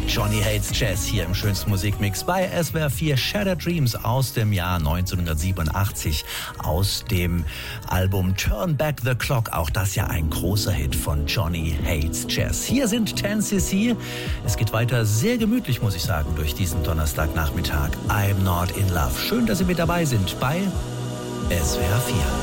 Johnny Hates Jazz hier im schönsten Musikmix bei SWR 4. Shattered Dreams aus dem Jahr 1987 aus dem Album Turn Back the Clock. Auch das ja ein großer Hit von Johnny Hates Jazz. Hier sind 10cc. Es geht weiter sehr gemütlich, muss ich sagen, durch diesen Donnerstagnachmittag. I'm Not in Love. Schön, dass Sie mit dabei sind bei SWR 4.